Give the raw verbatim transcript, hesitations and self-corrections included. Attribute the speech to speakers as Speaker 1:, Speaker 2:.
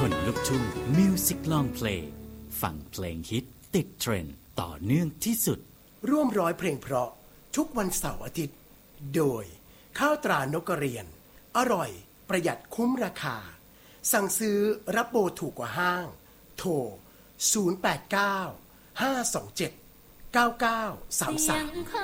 Speaker 1: คนลุกทุ่งมิวสิกลองเพลงฟังเพลงฮิตติดเทรนด์ต่อเนื่องที่สุด
Speaker 2: ร่วมร้อยเพลงเพราะทุกวันเสาร์อาทิตย์โดยข้าวตรานกกระเรียนอร่อยประหยัดคุ้มราคาสั่งซื้อรับโบถูกกว่าห้างโทรศูนย์ แปด เก้า ห้า สอง เจ็ด เก้า เก้า สาม สาม